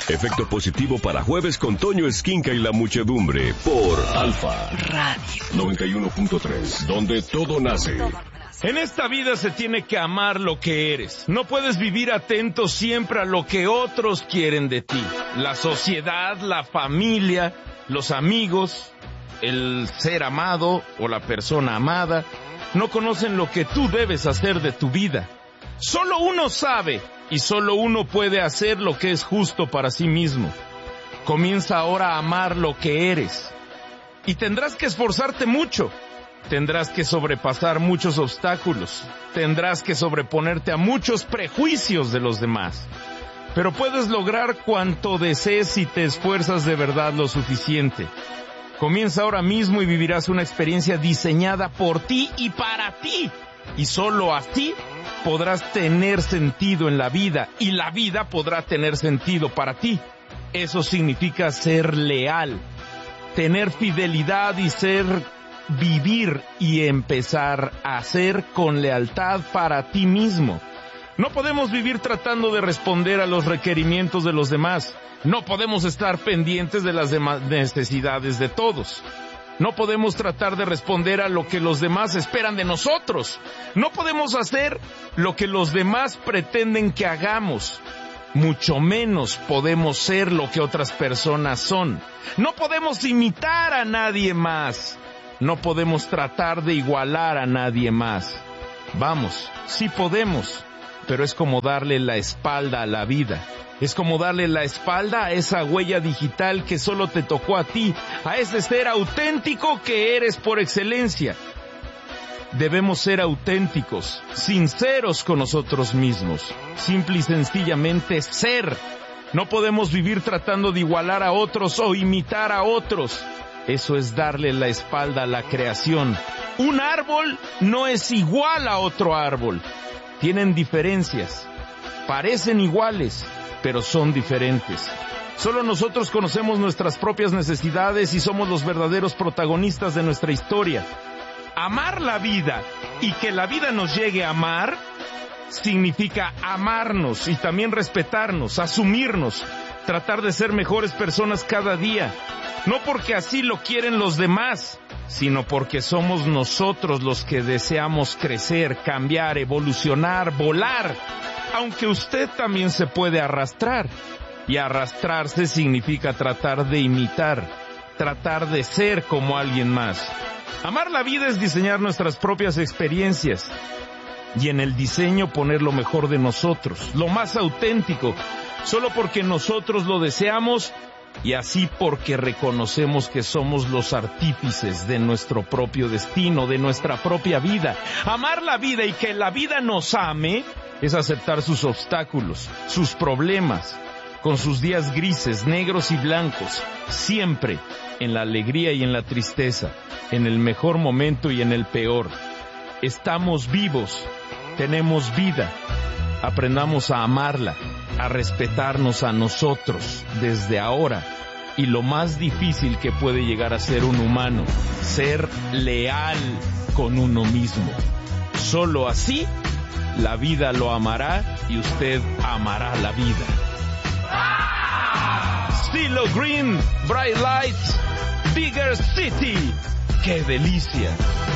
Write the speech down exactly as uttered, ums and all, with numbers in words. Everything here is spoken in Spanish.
Efecto positivo para jueves con Toño Esquinca y la muchedumbre por Alfa Radio noventa y uno punto tres, donde todo nace. En esta vida se tiene que amar lo que eres. No puedes vivir atento siempre a lo que otros quieren de ti. La sociedad, la familia, los amigos, el ser amado o la persona amada no conocen lo que tú debes hacer de tu vida. Solo uno sabe y solo uno puede hacer lo que es justo para sí mismo. Comienza ahora a amar lo que eres. Y tendrás que esforzarte mucho. Tendrás que sobrepasar muchos obstáculos. Tendrás que sobreponerte a muchos prejuicios de los demás. Pero puedes lograr cuanto desees si te esfuerzas de verdad lo suficiente. Comienza ahora mismo y vivirás una experiencia diseñada por ti y para ti. Y solo así podrás tener sentido en la vida y la vida podrá tener sentido para ti. Eso significa ser leal, tener fidelidad y ser, vivir y empezar a ser con lealtad para ti mismo. No podemos vivir tratando de responder a los requerimientos de los demás. No podemos estar pendientes de las demás necesidades de todos. No podemos tratar de responder a lo que los demás esperan de nosotros. No podemos hacer lo que los demás pretenden que hagamos. Mucho menos podemos ser lo que otras personas son. No podemos imitar a nadie más. No podemos tratar de igualar a nadie más. Vamos, sí podemos, pero es como darle la espalda a la vida. Es como darle la espalda a esa huella digital que solo te tocó a ti, a ese ser auténtico que eres por excelencia. Debemos ser auténticos, sinceros con nosotros mismos, simple y sencillamente ser. No podemos vivir tratando de igualar a otros o imitar a otros. Eso es darle la espalda a la creación. Un árbol no es igual a otro árbol. Tienen diferencias, parecen iguales, pero son diferentes. Solo nosotros conocemos nuestras propias necesidades y somos los verdaderos protagonistas de nuestra historia. Amar la vida y que la vida nos llegue a amar significa amarnos y también respetarnos, asumirnos, tratar de ser mejores personas cada día. No porque así lo quieren los demás, sino porque somos nosotros los que deseamos crecer, cambiar, evolucionar, volar. Aunque usted también se puede arrastrar. Y arrastrarse significa tratar de imitar, tratar de ser como alguien más. Amar la vida es diseñar nuestras propias experiencias. Y en el diseño poner lo mejor de nosotros, lo más auténtico, solo porque nosotros lo deseamos y así porque reconocemos que somos los artífices de nuestro propio destino, de nuestra propia vida. Amar la vida y que la vida nos ame es aceptar sus obstáculos, sus problemas, con sus días grises, negros y blancos, siempre en la alegría y en la tristeza, en el mejor momento y en el peor. Estamos vivos, tenemos vida, aprendamos a amarla, a respetarnos a nosotros desde ahora. Y lo más difícil que puede llegar a ser un humano, ser leal con uno mismo. Solo así, la vida lo amará y usted amará la vida. CeeLo Green, Bright Lights, Bigger City. ¡Qué delicia!